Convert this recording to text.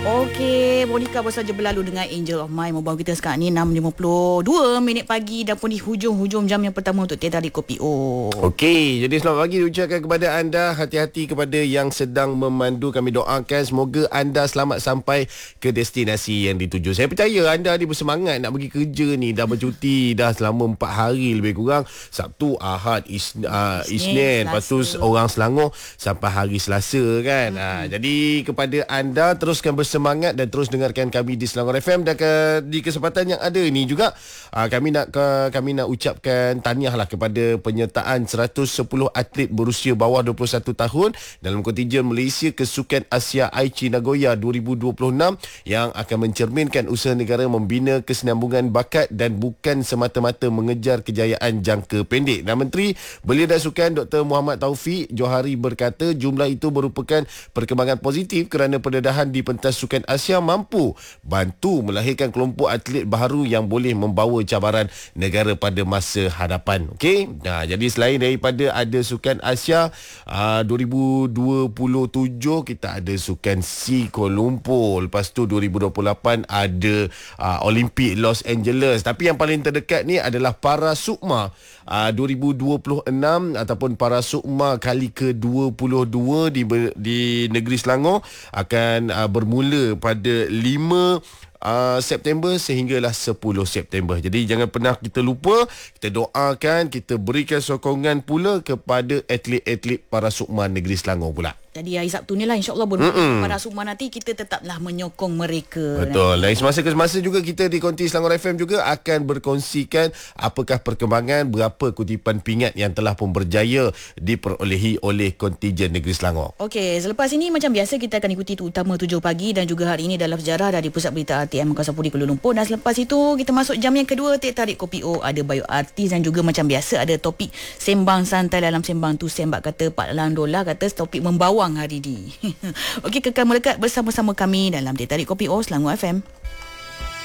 Okey, Monica baru saja berlalu dengan Angel of Mine. Membawa kita sekarang ni 6.52 minit pagi dan pun di hujung-hujung jam yang pertama untuk Teh Tarik Kopi O. Okey, jadi selamat pagi diucapkan kepada anda. Hati-hati kepada yang sedang memandu. Kami doakan semoga anda selamat sampai ke destinasi yang dituju. Saya percaya anda ni bersemangat nak pergi kerja ni. Dah bercuti dah selama 4 hari lebih kurang. Sabtu, Ahad, Isnin. Lepas tu orang Selangor sampai hari Selasa kan. Jadi kepada anda teruskan bersemangat dan terus dengarkan kami di Selangor FM. Dan di kesempatan yang ada ini juga kami nak ucapkan tahniah lah kepada penyertaan 110 atlet berusia bawah 21 tahun dalam kontingen Malaysia ke Sukan Asia Aichi Nagoya 2026 yang akan mencerminkan usaha negara membina kesinambungan bakat dan bukan semata-mata mengejar kejayaan jangka pendek. Dan Menteri Belia dan Sukan Dr. Muhammad Taufik Johari berkata jumlah itu merupakan perkembangan positif kerana pendedahan di pentas Sukan Asia mampu bantu melahirkan kelompok atlet baru yang boleh membawa cabaran negara pada masa hadapan. Okey. Nah, jadi selain daripada ada Sukan Asia 2027, kita ada Sukan SEA Kuala Lumpur. Lepas tu 2028 ada Olimpik Los Angeles. Tapi yang paling terdekat ni adalah Para Sukma 2026 ataupun Para Sukma kali ke-22 di negeri Selangor akan bermula pada 5 September sehinggalah 10 September. Jadi jangan pernah kita lupa, kita doakan, kita berikan sokongan pula kepada atlet-atlet Para Sukma negeri Selangor pula. Jadi hari Sabtu ni lah insyaAllah Para Sukma nanti kita tetaplah menyokong mereka. Betul. Dan semasa ke semasa juga kita di Konti Selangor FM juga akan berkongsikan apakah perkembangan, berapa kutipan pingat yang telah pun berjaya diperolehi oleh kontingen negeri Selangor. Okey, selepas ini macam biasa kita akan ikuti utama 7 pagi dan juga hari ini dalam sejarah dari Pusat Berita RTM Kawasan Puri Kuala Lumpur. Dan selepas itu kita masuk jam yang kedua Teh Tarik Kopi O, ada bio artis dan juga macam biasa ada topik sembang santai dalam sembang tu sembak kata Pak Landola kata topik membawang hari ini. Okey, kekal melekat bersama-sama kami dalam Teh Tarik Kopi O Selangor FM.